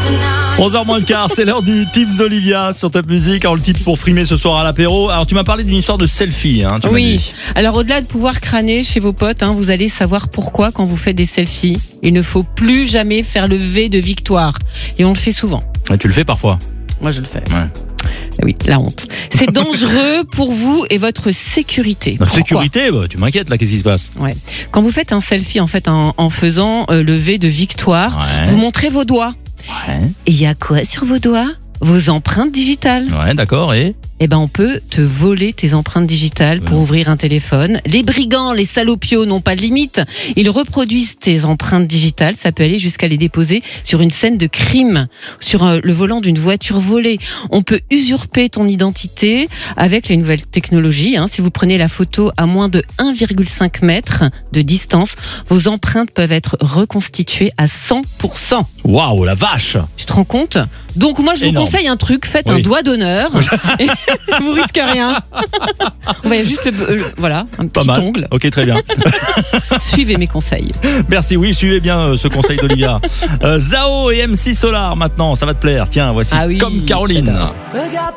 11h moins le quart, c'est l'heure du tips d'Olivia sur Top Music. Alors le tips pour frimer ce soir à l'apéro. Alors tu m'as parlé d'une histoire de selfie, hein, tu m'as Oui, dit. alors au-delà de pouvoir crâner chez vos potes, vous allez savoir pourquoi quand vous faites des selfies, il ne faut plus jamais faire le V de victoire. Et on le fait souvent. Ouais, tu le fais parfois. Moi je le fais. Ouais. Oui, la honte. C'est dangereux pour vous et votre sécurité. Notre Pourquoi ? sécurité, bah, tu m'inquiètes là, qu'est-ce qui se passe? Ouais. Quand vous faites un selfie en faisant le V de victoire, Ouais. vous montrez vos doigts. Ouais, Et il y a quoi sur vos doigts ? Vos empreintes digitales. ouais, d'accord, et Eh ben, on peut te voler tes empreintes digitales pour ouvrir un téléphone. Les brigands, les salopios n'ont pas de limite. Ils reproduisent tes empreintes digitales. Ça peut aller jusqu'à les déposer sur une scène de crime, sur le volant d'une voiture volée. On peut usurper ton identité avec les nouvelles technologies. Si vous prenez la photo à moins de 1,5 mètre de distance, vos empreintes peuvent être reconstituées à 100%. waouh, la vache! Tu te rends compte ? Donc moi, je vous Énorme. conseille un truc. Faites Oui. un doigt d'honneur. Et vous risquez rien. On va juste voilà, un Pas petit mal. ongle. Ok, très bien. Suivez mes conseils. Merci, oui, suivez bien ce conseil d'Olivia. Zao et MC Solar maintenant, ça va te plaire. Tiens, voici Ah oui, Comme Caroline. j'adore.